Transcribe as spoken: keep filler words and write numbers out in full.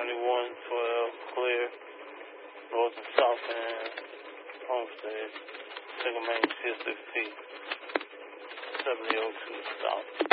ninety-one twelve clear. Roads in South End, Homestead, single main C S six P, seventy oh two South.